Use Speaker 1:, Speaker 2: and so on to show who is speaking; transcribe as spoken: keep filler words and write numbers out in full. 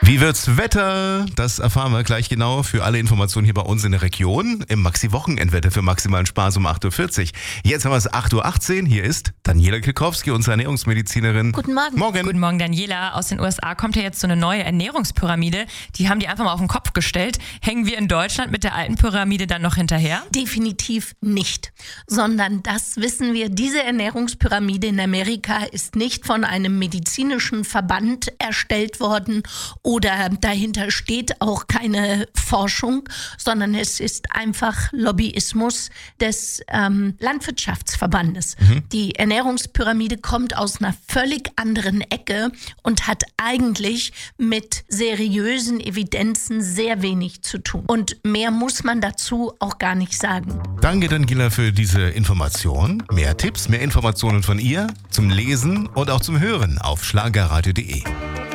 Speaker 1: Wie wird's Wetter? Das erfahren wir gleich genau. Für alle Informationen hier bei uns in der Region im Maxi-Wochenendwetter für maximalen Spaß um acht Uhr vierzig. Jetzt haben wir es acht Uhr achtzehn. Hier ist Daniela Kilkowski, unsere Ernährungsmedizinerin.
Speaker 2: Guten Morgen.
Speaker 1: Morgen.
Speaker 3: Guten Morgen, Daniela. Aus den U S A kommt ja jetzt so eine neue Ernährungspyramide. Die haben die einfach mal auf den Kopf gestellt. Hängen wir in Deutschland mit der alten Pyramide dann noch hinterher?
Speaker 2: Definitiv nicht, sondern das wissen wir, diese Ernährungspyramide in Amerika ist nicht von einem medizinischen Verband erstellt worden oder dahinter steht auch keine Forschung, sondern es ist einfach Lobbyismus des ähm, Landwirtschaftsverbandes. Mhm. Die Ernährungspyramide kommt aus einer völlig anderen Ecke und hat eigentlich mit seriösen Evidenzen sehr wenig zu tun. Und mehr muss man dazu auch gar nicht sagen.
Speaker 1: Danke, Daniela, für diese Information. Mehr Tipps, mehr Informationen von ihr zum Lesen und auch zum Hören auf schlagerradio punkt de.